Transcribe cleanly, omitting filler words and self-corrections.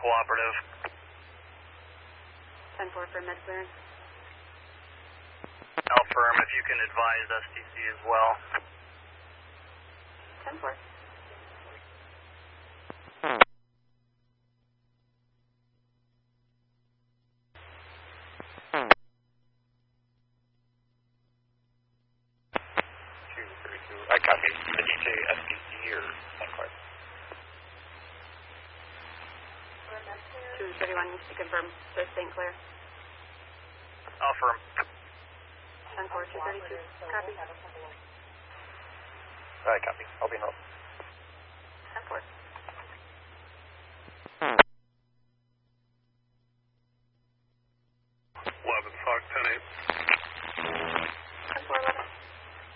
cooperative. 10-4 for med clearance. Affirm, if you can advise STC as well. 10-4. I copy. The DJ SPC or 10-4? 231 needs to confirm they're staying clear. Affirm. 10-4, 232. Copy. I copy. I'll be in hold. 10-4.